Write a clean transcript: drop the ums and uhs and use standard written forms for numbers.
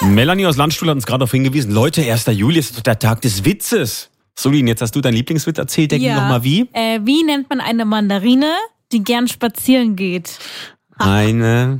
Melanie aus Landstuhl hat uns gerade darauf hingewiesen, Leute, 1. Juli ist doch der Tag des Witzes. Solin, jetzt hast du deinen Lieblingswitz erzählt, denk nochmal wie? Wie nennt man eine Mandarine, die gern spazieren geht? Eine